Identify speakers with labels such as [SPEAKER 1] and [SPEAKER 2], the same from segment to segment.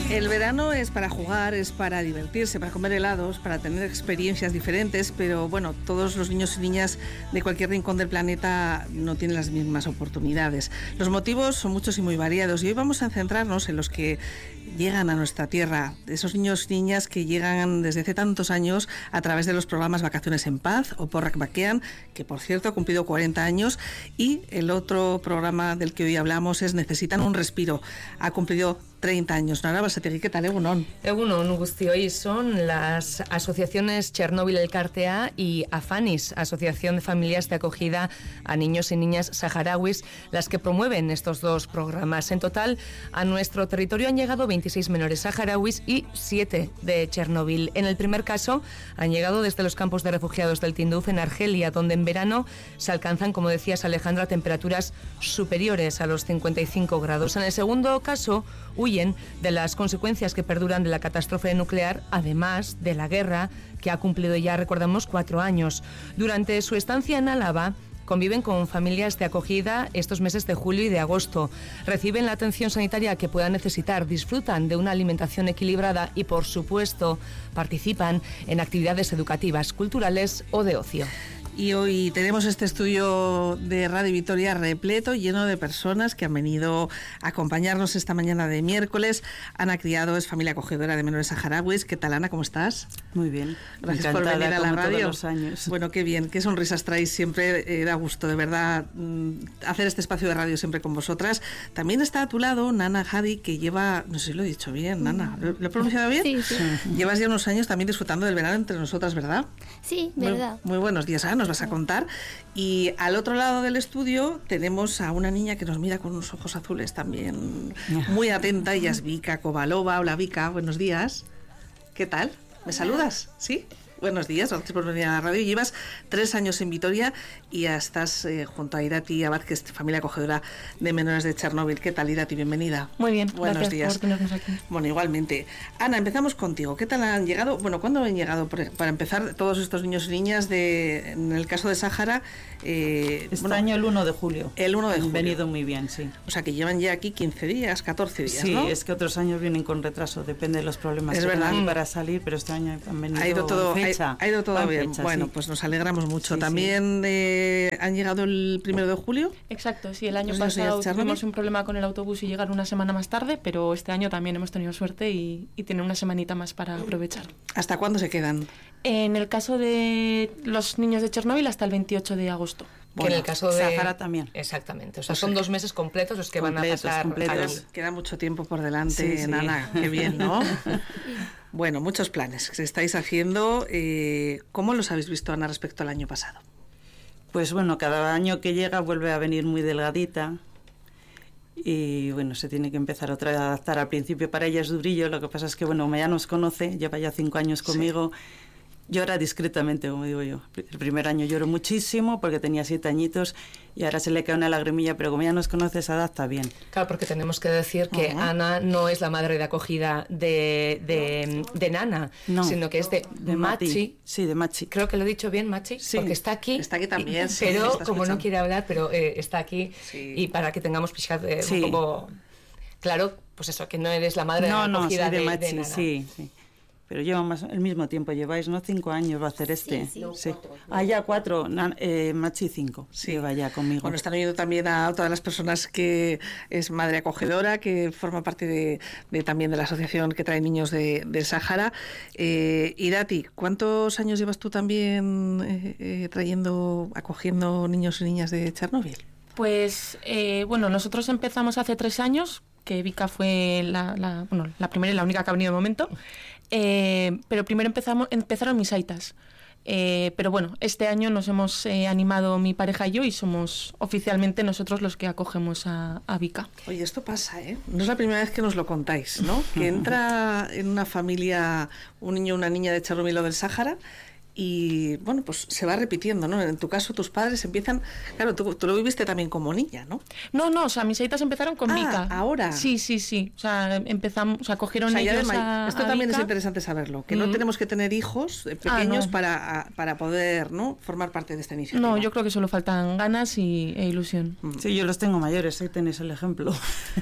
[SPEAKER 1] El verano es para jugar, es para divertirse, para comer helados, para tener experiencias diferentes, pero bueno, todos los niños y niñas de cualquier rincón del planeta no tienen las mismas oportunidades. Los motivos son muchos y muy variados y hoy vamos a centrarnos en los que llegan a nuestra tierra, esos niños y niñas que llegan desde hace tantos años a través de los programas Vacaciones en Paz o Porrak Bakean, que por cierto ha cumplido 40 años, y el otro programa del que hoy hablamos es Necesitan un respiro, ha cumplido 30 años. Nara Basategui, ¿qué tal? Egunon.
[SPEAKER 2] Egunon, Guztio. Hoy son las asociaciones Chernóbil Elkartea y AFANIS, Asociación de Familias de Acogida a Niños y Niñas Saharauis, las que promueven estos dos programas. En total, a nuestro territorio han llegado 26 menores saharauis y 7 de Chernóbil. En el primer caso, han llegado desde los campos de refugiados del Tinduf en Argelia, donde en verano se alcanzan, como decías, Alejandra, temperaturas superiores a los 55 grados. En el segundo caso, huyen de las consecuencias que perduran de la catástrofe nuclear, además de la guerra, que ha cumplido ya, recordamos, 4 años. Durante su estancia en Álava, conviven con familias de acogida estos meses de julio y de agosto. Reciben la atención sanitaria que puedan necesitar, disfrutan de una alimentación equilibrada y, por supuesto, participan en actividades educativas, culturales o de ocio.
[SPEAKER 1] Y hoy tenemos este estudio de Radio Vitoria repleto, lleno de personas que han venido a acompañarnos esta mañana de miércoles. Ana Criado es familia acogedora de menores saharauis. ¿Qué tal, Ana? ¿Cómo estás?
[SPEAKER 3] Muy bien.
[SPEAKER 1] Gracias
[SPEAKER 3] encantada,
[SPEAKER 1] por venir a la radio.
[SPEAKER 3] Todos los años.
[SPEAKER 1] Bueno, qué bien, qué sonrisas traéis siempre, da gusto, de verdad, hacer este espacio de radio siempre con vosotras. También está a tu lado Nana Hadi, que lleva, no sé si lo he dicho bien, Nana, ¿lo he pronunciado bien?
[SPEAKER 4] Sí, sí.
[SPEAKER 1] Llevas ya unos años también disfrutando del verano entre nosotras, ¿verdad?
[SPEAKER 4] Sí, verdad.
[SPEAKER 1] Muy buenos días, Ana, nos vas a contar. Y al otro lado del estudio tenemos a una niña que nos mira con unos ojos azules también, muy atenta. Ella es Vika Kovalova. Hola, Vika, buenos días. ¿Qué tal? ¿Me saludas? ¿Sí? Buenos días, gracias por venir a la radio. Llevas 3 años en Vitoria y ya estás junto a Irati Abad, que es familia acogedora de menores de Chernóbil. ¿Qué tal, Irati? Bienvenida.
[SPEAKER 5] Muy bien,
[SPEAKER 1] buenos
[SPEAKER 5] gracias
[SPEAKER 1] días.
[SPEAKER 5] por tenernos aquí.
[SPEAKER 1] Bueno, igualmente. Ana, empezamos contigo. ¿Qué tal han llegado? Bueno, ¿cuándo han llegado? Para empezar, todos estos niños y niñas en el caso de Sáhara.
[SPEAKER 3] Año el 1 de julio.
[SPEAKER 1] El 1 de julio.
[SPEAKER 3] Han venido muy bien, sí.
[SPEAKER 1] O sea, que llevan ya aquí 15 días, 14 días,
[SPEAKER 3] sí,
[SPEAKER 1] ¿no?
[SPEAKER 3] es que otros años vienen con retraso, depende de los problemas
[SPEAKER 1] es
[SPEAKER 3] que
[SPEAKER 1] verdad.
[SPEAKER 3] tengan para salir, pero este año han venido
[SPEAKER 1] ha ido todo bien.
[SPEAKER 3] Fecha,
[SPEAKER 1] bueno,
[SPEAKER 3] sí.
[SPEAKER 1] pues nos alegramos mucho.
[SPEAKER 3] Sí,
[SPEAKER 1] También han llegado el 1 de julio.
[SPEAKER 5] Exacto, sí, el año pasado tuvimos un problema con el autobús y llegaron una semana más tarde, pero este año también hemos tenido suerte y tienen una semanita más para aprovechar.
[SPEAKER 1] ¿Hasta cuándo se quedan?
[SPEAKER 5] En el caso de los niños de Chernóbil, hasta el 28 de agosto.
[SPEAKER 2] Bueno, que en el caso de
[SPEAKER 3] Sáhara también.
[SPEAKER 2] Exactamente, o sea, son 2 meses completos los que van a pasar.
[SPEAKER 1] Queda mucho tiempo por delante, Nana, qué bien, ¿no? Bueno, muchos planes que estáis haciendo. ¿Cómo los habéis visto, Ana, respecto al año pasado?
[SPEAKER 3] Pues bueno, cada año que llega vuelve a venir muy delgadita y bueno, se tiene que empezar otra vez a adaptar. Al principio para ella es durillo, lo que pasa es que bueno, como ya nos conoce, lleva ya 5 años conmigo. Sí. Llora discretamente, como digo yo. El primer año lloró muchísimo porque tenía 7 añitos y ahora se le cae una lagrimilla, pero como ya nos conoce, se adapta bien.
[SPEAKER 2] Claro, porque tenemos que decir que Ana no es la madre de acogida de Nana, no, sino que es de Machi.
[SPEAKER 3] Sí, de Machi.
[SPEAKER 2] Creo que lo he dicho bien, Machi,
[SPEAKER 3] sí.
[SPEAKER 2] Porque está aquí.
[SPEAKER 1] Está aquí también, sí.
[SPEAKER 2] Pero como no quiere hablar, pero está aquí. Sí. Y para que tengamos un poco claro, pues eso, que no eres la madre de acogida
[SPEAKER 3] de Machi,
[SPEAKER 2] de Nana.
[SPEAKER 3] Sí. Pero lleva el mismo tiempo, lleváis, ¿no? 5 años va a hacer este.
[SPEAKER 4] Sí.
[SPEAKER 3] Ya 4, Machi 5, lleva ya conmigo.
[SPEAKER 1] Bueno, están oyendo también a todas las personas que es madre acogedora, que forma parte también de la asociación que trae niños de Sáhara. Irati, ¿cuántos años llevas tú también acogiendo niños y niñas de Chernóbil?
[SPEAKER 5] Pues, bueno, nosotros empezamos hace 3 años, que Vika fue la primera y la única que ha venido de momento. Pero primero empezaron mis aitas. Pero bueno, este año nos hemos animado mi pareja y yo y somos oficialmente nosotros los que acogemos a Vika.
[SPEAKER 1] Oye, esto pasa, ¿eh? No es la primera vez que nos lo contáis, ¿no? Que entra en una familia un niño o una niña de Chernóbil o del Sáhara y bueno, pues se va repitiendo, ¿no? En tu caso tus padres empiezan, claro, tú lo viviste también como niña, ¿no?
[SPEAKER 5] No, o sea, mis aitas empezaron con Vika.
[SPEAKER 1] ¿Ahora?
[SPEAKER 5] Sí, o sea, cogieron ellos
[SPEAKER 1] esto también
[SPEAKER 5] Vika.
[SPEAKER 1] Es interesante saberlo, que no tenemos que tener hijos pequeños para poder, ¿no?, formar parte de esta iniciativa.
[SPEAKER 5] No, yo creo que solo faltan ganas e ilusión.
[SPEAKER 3] Sí, yo los tengo mayores, ahí tenéis el ejemplo.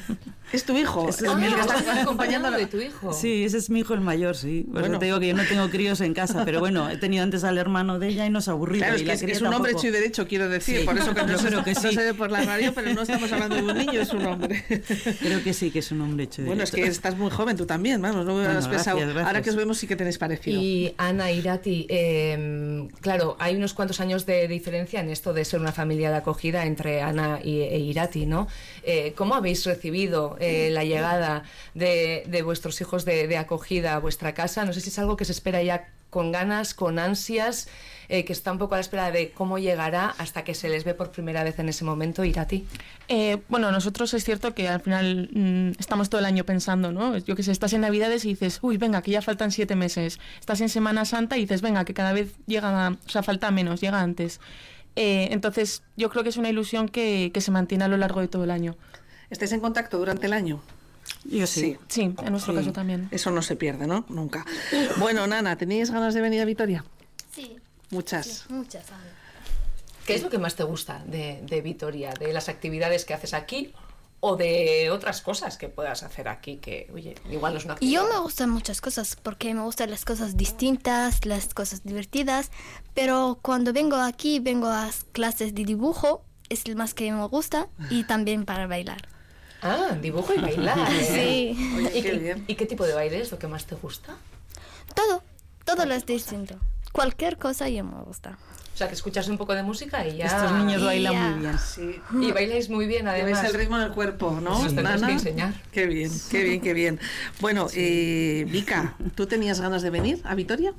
[SPEAKER 1] ¿Es tu hijo?
[SPEAKER 3] Ese es mi hijo.
[SPEAKER 2] ¿Estás acompañando de tu hijo?
[SPEAKER 3] Sí, ese es mi hijo el mayor, sí. Por
[SPEAKER 1] Bueno.
[SPEAKER 3] eso te digo que yo no tengo críos en casa, pero bueno, he tenido antes al hermano de ella y nos aburrido.
[SPEAKER 1] Claro,
[SPEAKER 3] y la
[SPEAKER 1] es que
[SPEAKER 3] cría
[SPEAKER 1] es un hombre
[SPEAKER 3] tampoco.
[SPEAKER 1] hecho y derecho, quiero decir.
[SPEAKER 3] Sí,
[SPEAKER 1] Por eso que
[SPEAKER 3] yo creo que
[SPEAKER 1] no
[SPEAKER 3] sí.
[SPEAKER 1] se ve por la radio, pero no estamos hablando de un niño, es un hombre.
[SPEAKER 3] Creo que sí, que es un hombre hecho y
[SPEAKER 1] Bueno, es
[SPEAKER 3] derecho.
[SPEAKER 1] que estás muy joven tú también, vamos, no me
[SPEAKER 3] Bueno,
[SPEAKER 1] has pensado.
[SPEAKER 3] gracias.
[SPEAKER 1] Ahora que os vemos sí que tenéis parecido.
[SPEAKER 2] Y Ana, Irati, claro, hay unos cuantos años de diferencia en esto de ser una familia de acogida entre Ana e Irati, ¿no? ¿Cómo habéis recibido la llegada de vuestros hijos de acogida a vuestra casa? No sé si es algo que se espera ya con ganas, con ansias, que está un poco a la espera de cómo llegará hasta que se les ve por primera vez en ese momento. Irati.
[SPEAKER 5] Bueno, nosotros es cierto que al final estamos todo el año pensando, ¿no? Yo que sé, estás en Navidades y dices, uy, venga, que ya faltan 7 meses. Estás en Semana Santa y dices, venga, que cada vez llega, o sea, falta menos, llega antes. Entonces, yo creo que es una ilusión que se mantiene a lo largo de todo el año.
[SPEAKER 1] ¿Estáis en contacto durante el año?
[SPEAKER 3] Yo sí.
[SPEAKER 5] Sí, en nuestro
[SPEAKER 3] Sí.
[SPEAKER 5] caso también.
[SPEAKER 1] Eso no se pierde, ¿no? Nunca. Bueno, Nana, ¿teníais ganas de venir a Vitoria?
[SPEAKER 4] Sí,
[SPEAKER 1] Muchas.
[SPEAKER 4] sí, muchas. Ana.
[SPEAKER 2] ¿Qué es lo que más te gusta de Vitoria? ¿De las actividades que haces aquí o de otras cosas que puedas hacer aquí que, oye, igual no es una
[SPEAKER 4] Y
[SPEAKER 2] actividad?
[SPEAKER 4] yo me gustan muchas cosas porque me gustan las cosas distintas, las cosas divertidas, pero cuando vengo aquí vengo a clases de dibujo, es el más que me gusta, y también para bailar.
[SPEAKER 2] Ah, dibujo y bailar. ¿eh?
[SPEAKER 4] Sí,
[SPEAKER 1] Oye,
[SPEAKER 2] ¿Y
[SPEAKER 1] qué
[SPEAKER 2] qué,
[SPEAKER 1] bien.
[SPEAKER 2] y qué tipo de baile es lo que más te gusta?
[SPEAKER 4] todo lo es distinto. Cualquier cosa ya me gusta.
[SPEAKER 2] O sea, que escuchas un poco de música y ya...
[SPEAKER 3] Estos niños bailan
[SPEAKER 4] Ya.
[SPEAKER 3] muy bien.
[SPEAKER 1] Sí.
[SPEAKER 2] Y bailáis muy bien,
[SPEAKER 1] Lleváis
[SPEAKER 2] además.
[SPEAKER 1] el ritmo en el cuerpo, ¿no,
[SPEAKER 2] Nos tendrás
[SPEAKER 1] Nana?
[SPEAKER 2] que enseñar.
[SPEAKER 1] Qué bien, qué bien, qué bien. Bueno, Vika, ¿tú tenías ganas de venir a Vitoria?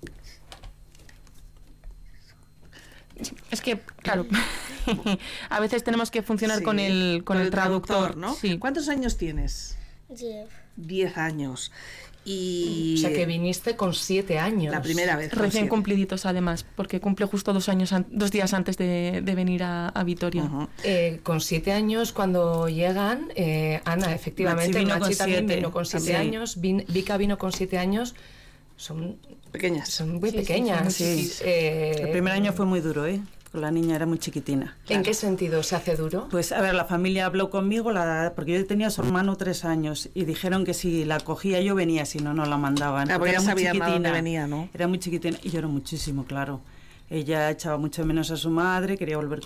[SPEAKER 5] Es que, claro, a veces tenemos que funcionar
[SPEAKER 1] Sí,
[SPEAKER 5] con el traductor,
[SPEAKER 1] ¿no?
[SPEAKER 5] Sí.
[SPEAKER 1] ¿Cuántos años tienes? 10 años. Y
[SPEAKER 2] O sea, que viniste con 7 años.
[SPEAKER 1] la primera vez. con
[SPEAKER 5] Recién
[SPEAKER 1] 7.
[SPEAKER 5] cumpliditos, además, porque cumple justo 2 años, 2 días antes de venir a Vitoria.
[SPEAKER 1] Ujú.
[SPEAKER 2] Con 7 años, cuando llegan, Ana, efectivamente,
[SPEAKER 3] Machi vino
[SPEAKER 2] Machi
[SPEAKER 3] con
[SPEAKER 2] también
[SPEAKER 3] 7,
[SPEAKER 2] vino con 7
[SPEAKER 3] sí.
[SPEAKER 2] años, Vika vino con 7 años, son
[SPEAKER 1] Pequeñas.
[SPEAKER 2] muy
[SPEAKER 5] Sí, sí,
[SPEAKER 2] pequeñas.
[SPEAKER 3] sí.
[SPEAKER 2] Eh,
[SPEAKER 3] El primer año fue muy duro, ¿eh? Porque la niña era muy chiquitina.
[SPEAKER 2] ¿En qué sentido se hace duro?
[SPEAKER 3] Pues a ver, la familia habló conmigo, porque yo tenía a su hermano 3 años y dijeron que si la cogía yo venía, si no, no la mandaban.
[SPEAKER 1] Ah, porque ya
[SPEAKER 3] era muy
[SPEAKER 1] sabían a dónde
[SPEAKER 3] chiquitina.
[SPEAKER 1] venía, ¿no?
[SPEAKER 3] Era muy chiquitina y lloró muchísimo, claro. Ella echaba mucho de menos a su madre, quería volver